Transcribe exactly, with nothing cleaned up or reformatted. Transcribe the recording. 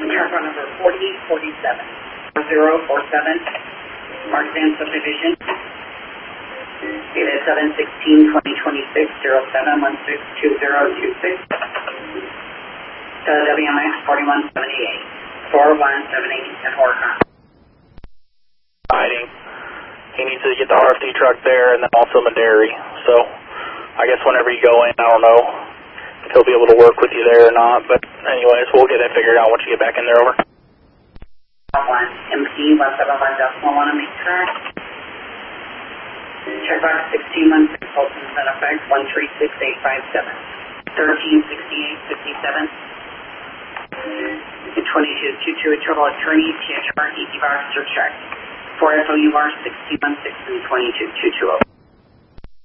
Truck on number forty forty-seven. zero four seven, Marzan Subdivision. Data seven sixteen twenty twenty-six, zero seven one six two zero two six. To W M X forty-one seventy-eight, four one seven eight at Horicon. Hiding. He needs to get the R F D truck there and then also Maderi. So I guess whenever you go in, I don't know if he'll be able to work with you there or not. But anyways, we'll get it figured out once you get back in there. Over. one M P one seven one decimal one to make track. Checkbox sixteen one six, Fulton's in effect, one three six eight five seven. thirteen sixty-eight fifty-seven. twenty-two twenty-two, Trouble Attorney, T H R, E D box, or check. four F O U R sixteen one six and twenty-two two two zero.